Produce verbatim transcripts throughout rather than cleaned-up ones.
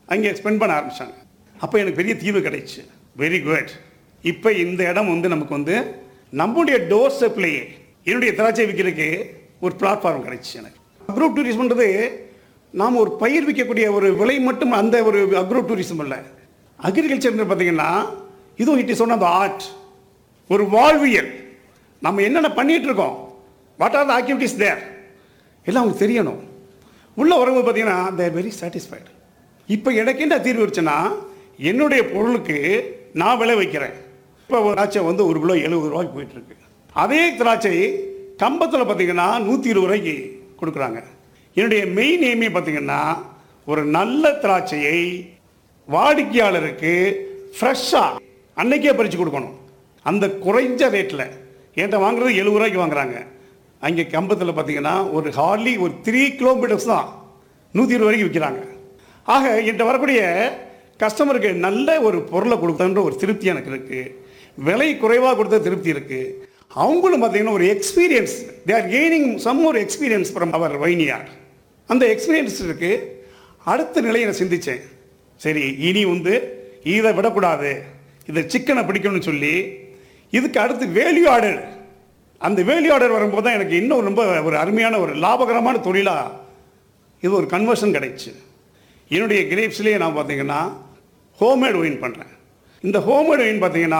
அங்கே ஸ்பெண்ட் பண்ண ஆரம்பித்தாங்க. அப்போ எனக்கு பெரிய தீர்வு கிடைச்சி. Very good. இப்போ இந்த இடம் வந்து நமக்கு வந்து நம்முடைய டோர் ஸ்டெப்லேயே என்னுடைய திராட்சை விற்கிறதுக்கு ஒரு பிளாட்ஃபார்ம் கிடைச்சி எனக்கு. அக்ரோ டூரிசம்ன்றது நாம் ஒரு பயிர் விற்கக்கூடிய ஒரு விலை மட்டும் அந்த ஒரு அக்ரோ டூரிசம் இல்லை. அக்ரிகல்ச்சர் பார்த்தீங்கன்னா இதுவும் it is one of the art, ஒரு வாழ்வியல். நம்ம என்னென்ன பண்ணிகிட்டு இருக்கோம், வாட் ஆர் த ஆக்டிவிட்டீஸ் தேர் எல்லாம் அவங்களுக்கு தெரியணும். உள்ளே வரும்போது பார்த்தீங்கன்னா தேர் வெரி சாட்டிஸ்ஃபைடு. இப்போ எனக்கு என்ன தீர்வு இருந்துச்சுன்னா, என்னுடைய பொருளுக்கு நான் விலை வைக்கிறேன். இப்போ ஒரு திராட்சை வந்து ஒரு கிலோ எழுபது ரூபாய்க்கு போயிட்டுருக்கு. அதே திராட்சை கம்பத்தில் பார்த்தீங்கன்னா நூற்றி இருபது ரூபாய்க்கு கொடுக்குறாங்க. என்னுடைய மெயின் எய்மே பார்த்தீங்கன்னா ஒரு நல்ல திராட்சையை வாடிக்கையாளருக்கு ஃப்ரெஷ்ஷாக அன்னைக்கே பறித்து கொடுக்கணும். அந்த குறைஞ்ச ரேட்டில் என்கிட்ட வாங்குறது எழுபது ரூபாய்க்கு வாங்குறாங்க. அங்கே கம்பத்தில் பார்த்தீங்கன்னா ஒரு ஹார்ட்லி ஒரு த்ரீ கிலோமீட்டர்ஸ் தான் நூற்றி இருபது வரைக்கும் விற்கிறாங்க. ஆக என்கிட்ட வரக்கூடிய கஸ்டமருக்கு நல்ல ஒரு பொருளை கொடுத்தன்ற ஒரு திருப்தி எனக்கு இருக்குது. விலை குறைவாக கொடுத்த திருப்தி இருக்குது. அவங்களும் பார்த்தீங்கன்னா ஒரு experience, they are gaining some ஒரு எக்ஸ்பீரியன்ஸ் ஃப்ரம் அவர் வைனியார். அந்த எக்ஸ்பீரியன்ஸ் இருக்குது. அடுத்த நிலையை நான் சிந்தித்தேன். சரி, இனி வந்து இதை விடக்கூடாது, இதை சிக்கனை பிடிக்கணும்னு சொல்லி இதுக்கு அடுத்து வேல்யூ ஆர்டர், அந்த வேல்யூ ஆர்டர் வரும்போது தான் எனக்கு இன்னும் ரொம்ப ஒரு அருமையான ஒரு லாபகரமான தொழிலாக இது ஒரு கன்வர்ஷன் கிடைச்சி. என்னுடைய கிரேப்ஸ்லேயே நான் பார்த்தீங்கன்னா ஹோம்மேட் ஒயின் பண்ணுறேன். இந்த ஹோம்மேட் ஒயின் பார்த்தீங்கன்னா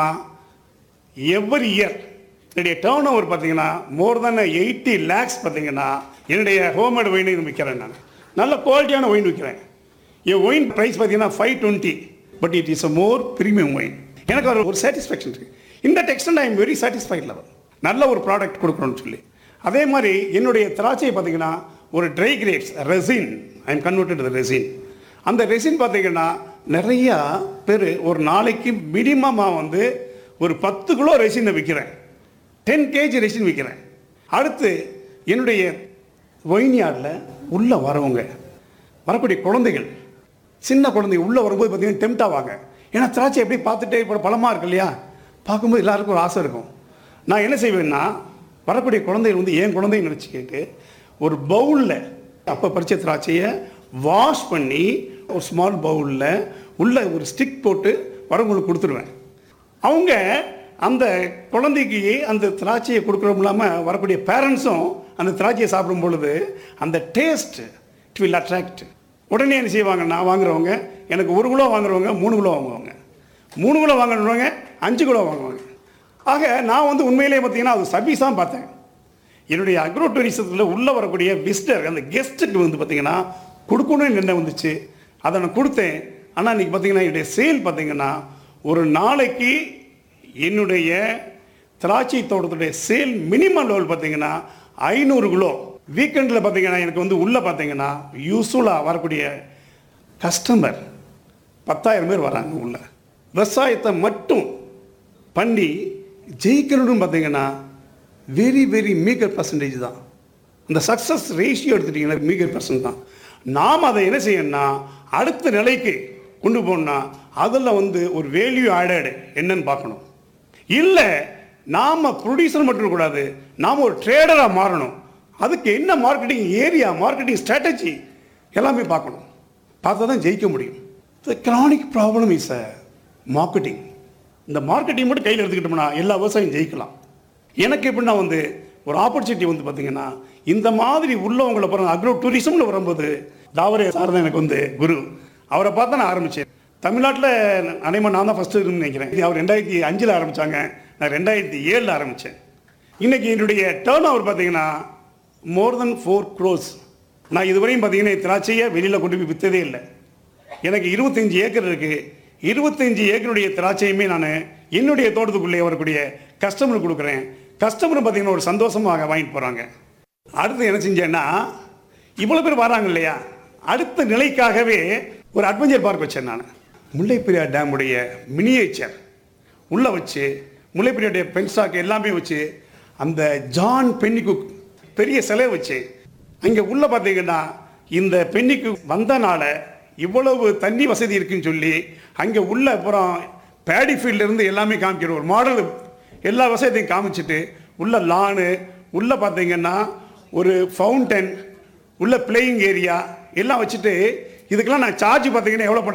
எவ்ரி இயர் என்னுடைய டேர்ன் ஓவர் பார்த்தீங்கன்னா மோர் தென் எயிட்டி லேக்ஸ் பார்த்தீங்கன்னா என்னுடைய ஹோம்மேட் ஒயினை விற்கிறேன். நான் நல்ல குவாலிட்டியான ஒயின் விற்கிறேன். என் ஒயின் ப்ரைஸ் பார்த்தீங்கன்னா five twenty, but it is a more premium wine. எனக்கு ஒரு ஒரு சாட்டிஸ்ஃபேக்ஷன் இருக்குது. இந்த டெக்ஸ்டன் I am very satisfied level. நல்ல ஒரு ப்ராடக்ட் கொடுக்கணும்னு சொல்லி. அதே மாதிரி என்னுடைய திராட்சை பார்த்தீங்கன்னா ஒரு try grapes resin, I am converted to resin. அந்த ரெசின் பார்த்தீங்கன்னா நிறையா பேர் ஒரு நாளைக்கு மினிமமாக வந்து ஒரு பத்து கிலோ ரெசினை விற்கிறேன். Ten KG resin விற்கிறேன். அடுத்து என்னுடைய ஒயின்யார்டில் உள்ளே வரவங்க, வரக்கூடிய குழந்தைகள், சின்ன குழந்தைங்க உள்ளே வரும்போது பார்த்தீங்கன்னா டெம்ட் ஆவாங்க. ஏன்னா திராட்சை எப்படி பார்த்துட்டே இப்போ பழமாக இருக்கு இல்லையா, பார்க்கும்போது எல்லாருக்கும் ஒரு ஆசை இருக்கும். நான் என்ன செய்வேன்னா, வரக்கூடிய குழந்தைகள் வந்து என் குழந்தைங்க நினச்சிக்கிட்டு ஒரு பவுலில் அப்போ பறித்த திராட்சையை வாஷ் பண்ணி ஒரு ஸ்மால் பவுலில் உள்ள ஒரு ஸ்டிக் போட்டு வரவங்களுக்கு கொடுத்துருவேன். அவங்க அந்த குழந்தைக்கு அந்த திராட்சையை கொடுக்குறோம் இல்லாமல் வரக்கூடிய பேரண்ட்ஸும் அந்த திராட்சையை சாப்பிடும் பொழுது அந்த டேஸ்ட் இட் வில் அட்ராக்ட். உடனே என்ன செய்வாங்கன்னா, வாங்குறவங்க எனக்கு ஒரு கிலோ வாங்குறவங்க மூணு கிலோ வாங்குவாங்க, மூணு கிலோ வாங்குறவங்க அஞ்சு கிலோ வாங்குவாங்க. ஆக நான் வந்து உண்மையிலே பார்த்தீங்கன்னா அது சர்வீஸாக பார்த்தேன். என்னுடைய அக்ரோ டூரிசத்தில் உள்ளே வரக்கூடிய விசிட்டர் அந்த கெஸ்ட்டுக்கு வந்து பார்த்திங்கன்னா கொடுக்கணும்னு என்ன வந்துச்சு, அதை நான் கொடுத்தேன். ஆனால் இன்றைக்கி பார்த்திங்கன்னா என்னுடைய சேல் பார்த்திங்கன்னா ஒரு நாளைக்கு என்னுடைய திராட்சை தோட்டத்துடைய சேல் மினிமம் லெவல் பார்த்திங்கன்னா ஐநூறு கிலோ. வீக்கெண்டில் பார்த்திங்கன்னா எனக்கு வந்து உள்ளே பார்த்திங்கன்னா யூஸ்ஃபுல்லாக வரக்கூடிய கஸ்டமர் பத்தாயிரம் பேர் வராங்க. உள்ள விவசாயத்தை மட்டும் பண்ணி ஜெயிக்கணும்னு பார்த்திங்கன்னா வெரி வெரி மீகர் பர்சன்டேஜ் தான். அந்த சக்ஸஸ் ரேஷியோ எடுத்துட்டிங்கன்னா மீகர் பர்சன்ட் தான். நாம் அதை என்ன செய்யணும்னா அடுத்த நிலைக்கு கொண்டு போகணும்னா அதில் வந்து ஒரு வேல்யூ ஆடட் என்னன்னு பார்க்கணும். இல்லை நாம் ப்ரொடியூசர் மட்டும் கூடாது, நாம் ஒரு ட்ரேடராக மாறணும். அதுக்கு என்ன மார்க்கெட்டிங் ஏரியா, மார்க்கெட்டிங் ஸ்ட்ராட்டஜி எல்லாமே பார்க்கணும். பார்த்தா தான் ஜெயிக்க முடியும். த chronic problem is a marketing. இந்த மார்க்கெட்டிங் மட்டும் கையில் எடுத்துக்கிட்டோம்னா எல்லா விவசாயம் ஜெயிக்கலாம். எனக்கு எப்படின்னா வந்து ஒரு ஆப்பர்ச்சுனிட்டி வந்து பார்த்திங்கன்னா இந்த மாதிரி உள்ளவங்களை பிறகு அக்ரோ டூரிசம்னு வரும்போது தாவரே சார் தான் எனக்கு வந்து குரு. அவரை பார்த்து நான் ஆரம்பித்தேன். தமிழ்நாட்டில் அனைமா நான் தான் ஃபஸ்ட்டு இருக்குன்னு நினைக்கிறேன். அவர் ரெண்டாயிரத்தி அஞ்சில் ஆரம்பித்தாங்க, நான் ரெண்டாயிரத்தி ஏழில் ஆரம்பித்தேன். இன்றைக்கி என்னுடைய டேர்ன் ஓவர் பார்த்திங்கன்னா மோர் தென் ஃபோர் க்ரோஸ். நான் இதுவரையும் பார்த்திங்கன்னா திராட்சையை வெளியில் கொண்டு போய் விற்றதே இல்லை. எனக்கு இருபத்தஞ்சி ஏக்கர் இருக்குது. இருபத்தஞ்சி ஏக்கருடைய திராட்சையுமே நான் என்னுடைய தோட்டத்துக்குள்ளே வரக்கூடிய கஸ்டமருக்கு கொடுக்குறேன். கஸ்டமர் பார்த்திங்கன்னா ஒரு சந்தோஷமாக வாங்கிட்டு போகிறாங்க. அடுத்து என்ன செஞ்சேன்னா, இவ்வளோ பேர் வராங்க இல்லையா, அடுத்த நிலைக்காகவே ஒரு அட்வென்ச்சர் பார்க் வச்சேன். நான் முல்லைப்பெரியார் டேமுடைய மினியேச்சர் உள்ளே வச்சு முல்லைப்பெரியாருடைய பென்ஸ்டாக் எல்லாமே வச்சு அந்த ஜான் பென்னிகுக் பெரிய சிலை வச்சு அங்கே உள்ளே பார்த்தீங்கன்னா இந்த பென்னிகுக் வந்தனால இவ்வளவு தண்ணி வசதி இருக்குன்னு சொல்லி அங்கே உள்ள அப்புறம் பேடி ஃபீல்ட்லேருந்து எல்லாமே காமிக்கிற ஒரு மாடல் எல்லா வசதியும் காமிச்சிட்டு உள்ள லானு உள்ளே பார்த்தீங்கன்னா ஒரு ஃபவுண்டன் உள்ள பிளேயிங் ஏரியா எல்லாம் வச்சுட்டு இதுக்கெல்லாம் நான் சார்ஜ் பார்த்தீங்கன்னா எவ்வளோ